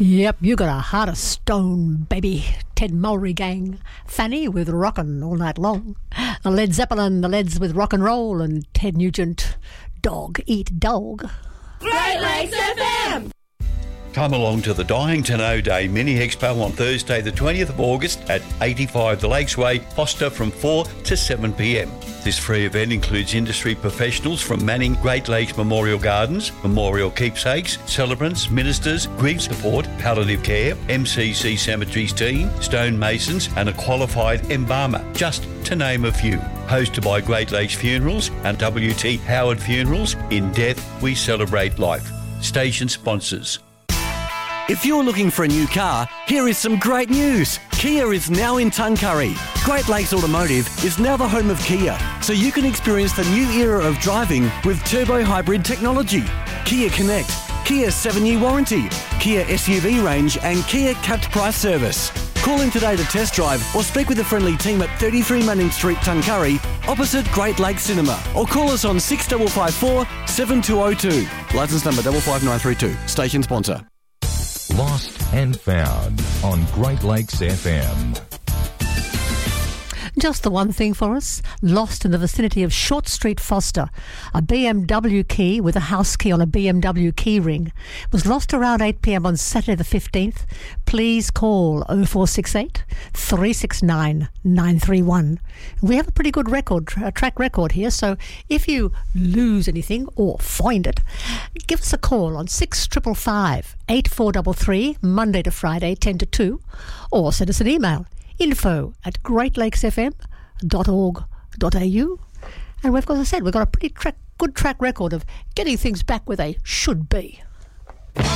Yep, you got a heart of stone, baby. Ted Mulry Gang. Fanny with Rockin' All Night Long. The Led Zeppelin, the Leds with Rock and Roll, and Ted Nugent, Dog Eat Dog. Great Lakes FM! Come along to the Dyington O Day Mini Expo on Thursday the 20th of August at 85 The Lakes Way, Foster from 4 to 7pm. This free event includes industry professionals from Manning Great Lakes Memorial Gardens, Memorial Keepsakes, celebrants, ministers, grief support, palliative care, MCC Cemeteries team, stonemasons and a qualified embalmer, just to name a few. Hosted by Great Lakes Funerals and W.T. Howard Funerals. In death, we celebrate life. Station sponsors. If you're looking for a new car, here is some great news. Kia is now in Tuncurry. Great Lakes Automotive is now the home of Kia, so you can experience the new era of driving with turbo hybrid technology. Kia Connect, Kia's 7-year warranty, Kia SUV range and Kia capped price service. Call in today to test drive or speak with the friendly team at 33 Manning Street, Tuncurry, opposite Great Lakes Cinema, or call us on 6554 7202. Licence number 55932. Station sponsor. Lost and Found on Great Lakes FM. Just the one thing for us, lost in the vicinity of Short Street, Foster. A BMW key with a house key on a BMW key ring was lost around 8pm on Saturday the 15th. Please call 0468 369 931. We have a pretty good track record here, so if you lose anything or find it, give us a call on 6555 8433, Monday to Friday, 10 to 2, or send us an email. info@greatlakesfm.org.au. And we've got a pretty good track record of getting things back where they should be.